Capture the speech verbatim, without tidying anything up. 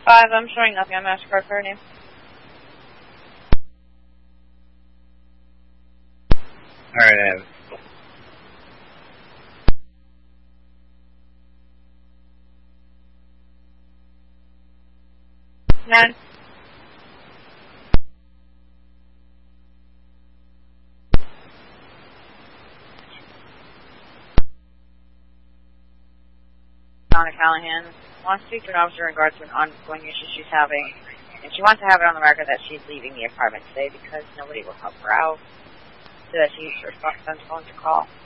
five, I'm showing nothing on MasterCard for her name. Alright, I have Nine. Donna Callahan wants to speak to an officer in regards to an ongoing issue she's having, and she wants to have it on the record that she's leaving the apartment today because nobody will help her out, so that she uses her son's phone to call.